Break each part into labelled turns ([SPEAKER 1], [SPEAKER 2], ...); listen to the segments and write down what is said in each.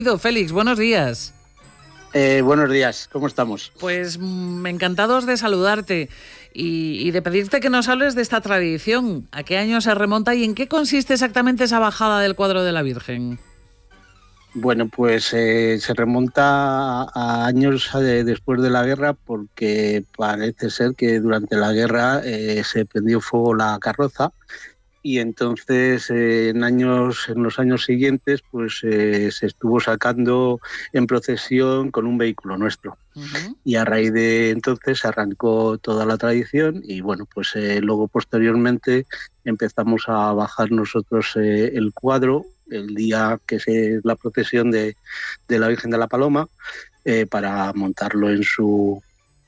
[SPEAKER 1] Félix, buenos días.
[SPEAKER 2] Buenos días, ¿cómo estamos?
[SPEAKER 1] Pues encantados de saludarte y de pedirte que nos hables de esta tradición. ¿A qué año se remonta y en qué consiste exactamente esa bajada del cuadro de la Virgen?
[SPEAKER 2] Bueno, pues se remonta a años después de la guerra, porque parece ser que durante la guerra se prendió fuego la carroza. Y entonces en los años siguientes pues se estuvo sacando en procesión con un vehículo nuestro. Uh-huh. Y a raíz de entonces se arrancó toda la tradición y bueno, pues luego posteriormente empezamos a bajar nosotros el cuadro el día que es la procesión de la Virgen de la Paloma, para montarlo en su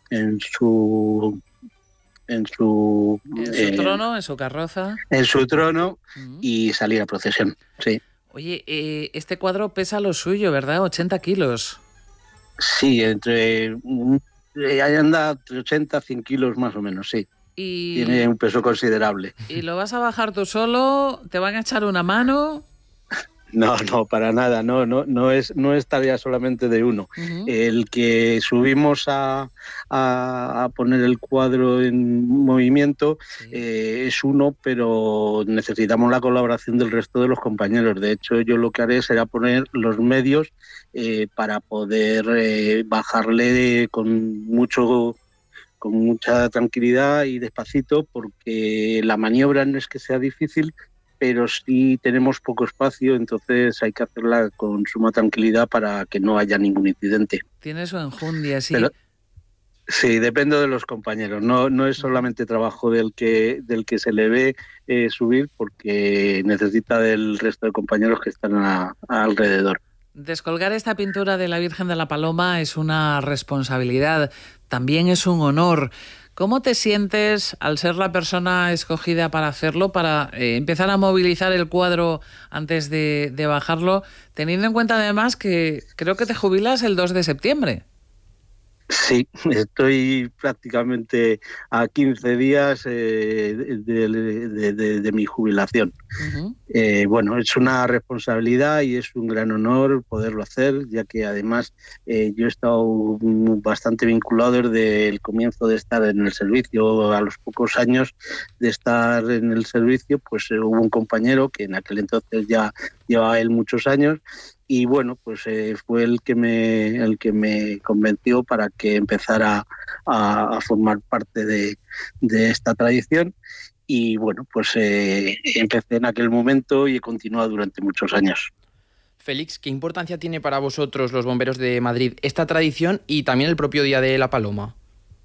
[SPEAKER 1] trono, en su carroza.
[SPEAKER 2] En su trono y salir a procesión, sí.
[SPEAKER 1] Oye, este cuadro pesa lo suyo, ¿verdad? 80 kilos.
[SPEAKER 2] Sí, ahí anda entre 80 a 100 kilos más o menos, sí. Tiene un peso considerable.
[SPEAKER 1] ¿Y lo vas a bajar tú solo? ¿Te van a echar una mano?
[SPEAKER 2] No, para nada, no es tarea solamente de uno. Uh-huh. El que subimos a poner el cuadro en movimiento, sí, es uno, pero necesitamos la colaboración del resto de los compañeros. De hecho, yo lo que haré será poner los medios para poder bajarle con mucha tranquilidad y despacito, porque la maniobra no es que sea difícil, pero sí tenemos poco espacio, entonces hay que hacerla con suma tranquilidad para que no haya ningún incidente.
[SPEAKER 1] Tiene su enjundia, sí.
[SPEAKER 2] Pero, sí, depende de los compañeros, no es solamente trabajo del que se le ve subir, porque necesita del resto de compañeros que están alrededor.
[SPEAKER 1] Descolgar esta pintura de la Virgen de la Paloma es una responsabilidad, también es un honor. ¿Cómo te sientes al ser la persona escogida para hacerlo, para empezar a movilizar el cuadro antes de bajarlo, teniendo en cuenta además que creo que te jubilas el 2 de septiembre?
[SPEAKER 2] Sí, estoy prácticamente a 15 días de mi jubilación. Uh-huh. Bueno, es una responsabilidad y es un gran honor poderlo hacer, ya que además yo he estado bastante vinculado desde el comienzo de estar en el servicio. A los pocos años de estar en el servicio, pues hubo un compañero que en aquel entonces ya llevaba él muchos años. Y bueno, pues fue el que me convenció para que empezara a formar parte de esta tradición. Y bueno, pues empecé en aquel momento y he continuado durante muchos años.
[SPEAKER 3] Félix, ¿qué importancia tiene para vosotros, los bomberos de Madrid, esta tradición y también el propio Día de la Paloma?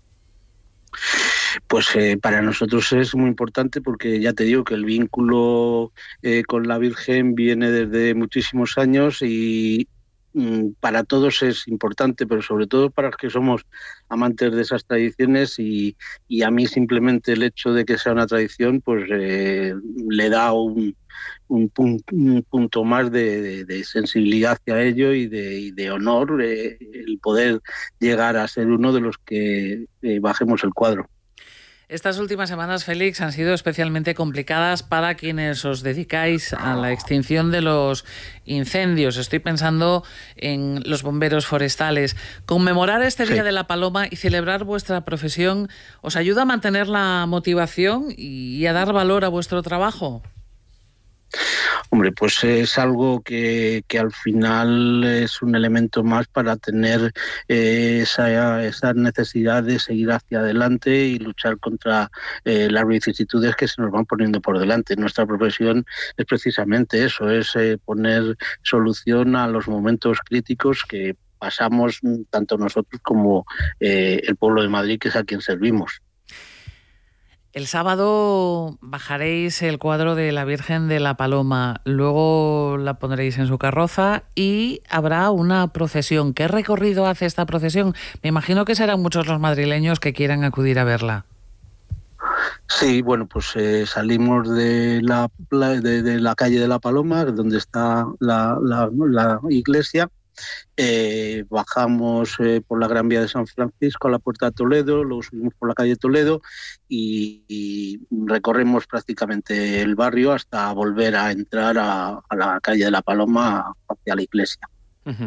[SPEAKER 2] Pues para nosotros es muy importante, porque ya te digo que el vínculo con la Virgen viene desde muchísimos años y para todos es importante, pero sobre todo para los que somos amantes de esas tradiciones, y a mí simplemente el hecho de que sea una tradición pues le da un punto más de sensibilidad hacia ello y de honor, el poder llegar a ser uno de los que bajemos el cuadro.
[SPEAKER 1] Estas últimas semanas, Félix, han sido especialmente complicadas para quienes os dedicáis a la extinción de los incendios. Estoy pensando en los bomberos forestales. Conmemorar este Día de la Paloma y celebrar vuestra profesión ¿os ayuda a mantener la motivación y a dar valor a vuestro trabajo?
[SPEAKER 2] Hombre, pues es algo que al final es un elemento más para tener esa necesidad de seguir hacia adelante y luchar contra las vicisitudes que se nos van poniendo por delante. Nuestra profesión es precisamente eso, es poner solución a los momentos críticos que pasamos tanto nosotros como el pueblo de Madrid, que es a quien servimos.
[SPEAKER 1] El sábado bajaréis el cuadro de la Virgen de la Paloma, luego la pondréis en su carroza y habrá una procesión. ¿Qué recorrido hace esta procesión? Me imagino que serán muchos los madrileños que quieran acudir a verla.
[SPEAKER 2] Sí, bueno, pues salimos de la calle de la Paloma, donde está la iglesia. Bajamos por la Gran Vía de San Francisco a la Puerta de Toledo, luego subimos por la calle Toledo y recorremos prácticamente el barrio hasta volver a entrar a la calle de la Paloma hacia la iglesia.